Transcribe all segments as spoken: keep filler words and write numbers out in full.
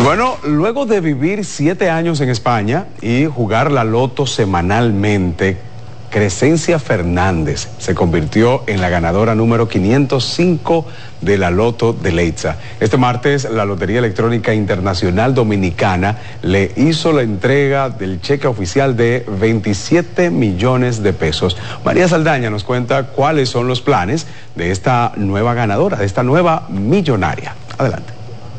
Bueno, luego de vivir siete años en España y jugar la loto semanalmente, Crescencia Fernández se convirtió en la ganadora número quinientos cinco de la Loto de Leitza. Este martes, la Lotería Electrónica Internacional Dominicana le hizo la entrega del cheque oficial de veintisiete millones de pesos. María Saldaña nos cuenta cuáles son los planes de esta nueva ganadora, de esta nueva millonaria. Adelante.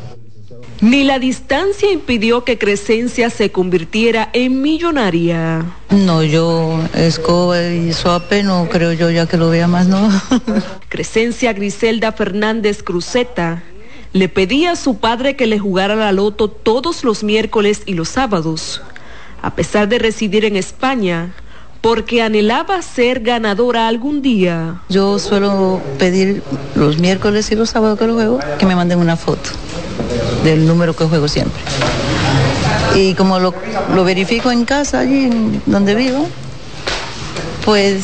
Ni la distancia impidió que Crescencia se convirtiera en millonaria. No, yo escoba y suape no creo yo ya que lo vea más, no. Crescencia Griselda Fernández Cruzeta le pedía a su padre que le jugara la loto todos los miércoles y los sábados, a pesar de residir en España, porque anhelaba ser ganadora algún día. Yo suelo pedir los miércoles y los sábados que lo juego, que me manden una foto del número que juego siempre. Y como lo, lo verifico en casa, allí en donde vivo, pues,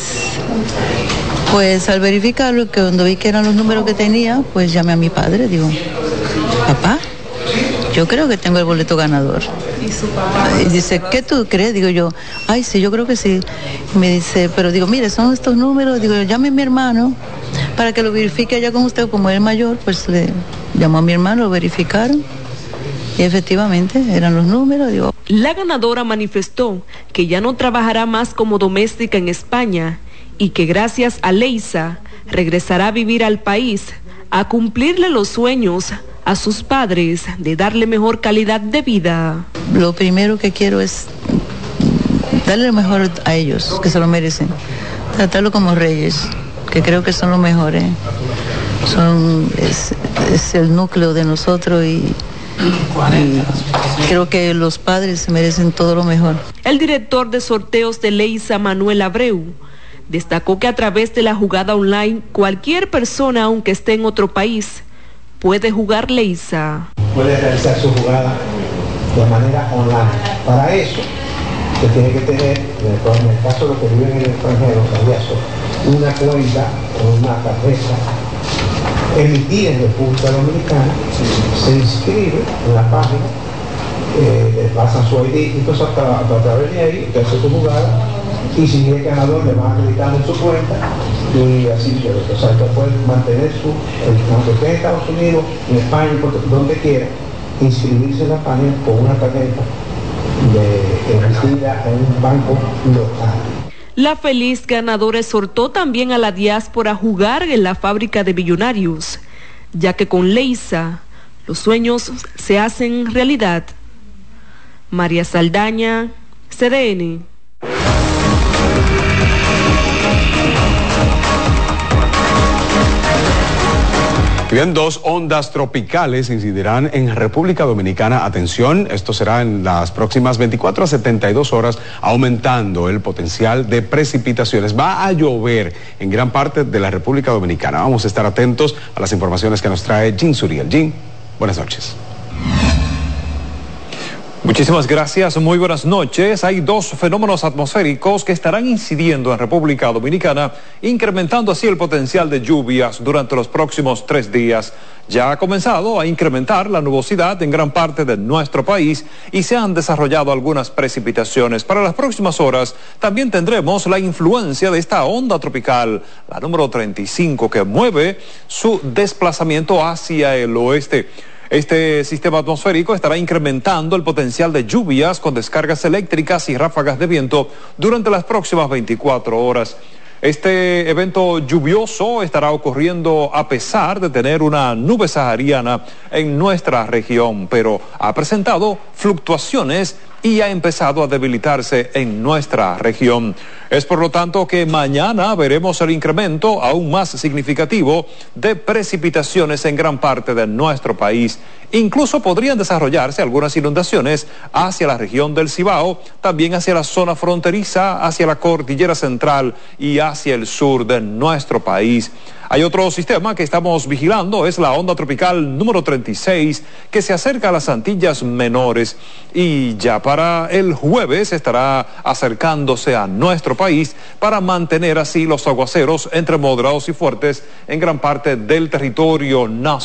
pues al verificarlo, que cuando vi que eran los números que tenía, pues llamé a mi padre, digo, papá, yo creo que tengo el boleto ganador. ¿Y su papá? Y dice, ¿qué tú crees? Digo yo, ay, sí, yo creo que sí. Y me dice, pero digo, mire, son estos números. Digo, llame a mi hermano para que lo verifique allá con usted. Como él es mayor, pues le llamó a mi hermano, lo verificaron. Y efectivamente, eran los números. Digo. La ganadora manifestó que ya no trabajará más como doméstica en España y que gracias a Leitza regresará a vivir al país, a cumplirle los sueños a sus padres de darle mejor calidad de vida. Lo primero que quiero es darle lo mejor a ellos, que se lo merecen. Tratarlo como reyes, que creo que son los mejores. Son, es, es el núcleo de nosotros y, y creo que los padres se merecen todo lo mejor. El director de sorteos de Leitza, Manuel Abreu, destacó que a través de la jugada online, cualquier persona, aunque esté en otro país, puede jugar Leitza. Puede realizar su jugada de manera online. Para eso, se tiene que tener, en el caso de los que viven en el extranjero, una cuenta o una tarjeta emitida en República Dominicana, se inscribe en la página, eh, le pasan su I D, entonces a, a través de ahí usted hace su jugada y si es ganador le van acreditando en su cuenta y así suele. O sea, usted puede mantener su, aunque esté en Estados Unidos, en España, donde quiera, inscribirse en la página con una tarjeta de emitida en un banco local. La feliz ganadora exhortó también a la diáspora a jugar en la fábrica de millonarios, ya que con Leitza los sueños se hacen realidad. María Saldaña, C D N. Bien, dos ondas tropicales incidirán en República Dominicana. Atención, esto será en las próximas veinticuatro a setenta y dos horas, aumentando el potencial de precipitaciones. Va a llover en gran parte de la República Dominicana. Vamos a estar atentos a las informaciones que nos trae Jean Suriel. Jean, buenas noches. Muchísimas gracias, muy buenas noches. Hay dos fenómenos atmosféricos que estarán incidiendo en República Dominicana, incrementando así el potencial de lluvias durante los próximos tres días. Ya ha comenzado a incrementar la nubosidad en gran parte de nuestro país y se han desarrollado algunas precipitaciones. Para las próximas horas también tendremos la influencia de esta onda tropical, la número treinta y cinco, que mueve su desplazamiento hacia el oeste. Este sistema atmosférico estará incrementando el potencial de lluvias con descargas eléctricas y ráfagas de viento durante las próximas veinticuatro horas. Este evento lluvioso estará ocurriendo a pesar de tener una nube sahariana en nuestra región, pero ha presentado fluctuaciones y ha empezado a debilitarse en nuestra región. Es por lo tanto que mañana veremos el incremento aún más significativo de precipitaciones en gran parte de nuestro país. Incluso podrían desarrollarse algunas inundaciones hacia la región del Cibao, también hacia la zona fronteriza, hacia la cordillera central y hacia el sur de nuestro país. Hay otro sistema que estamos vigilando, es la onda tropical número treinta y seis, que se acerca a las Antillas Menores y ya para el jueves estará acercándose a nuestro país para mantener así los aguaceros entre moderados y fuertes en gran parte del territorio nacional.